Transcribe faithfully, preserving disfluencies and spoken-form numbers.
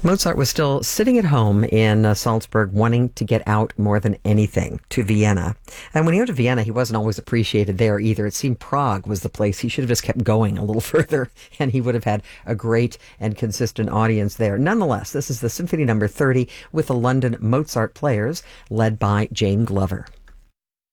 Mozart was still sitting at home in uh, Salzburg, wanting to get out more than anything to Vienna. And when he went to Vienna, he wasn't always appreciated there either. It seemed Prague was the place. He should have just kept going a little further, and he would have had a great and consistent audience there. Nonetheless, this is the Symphony Number thirty with the London Mozart Players, led by Jane Glover.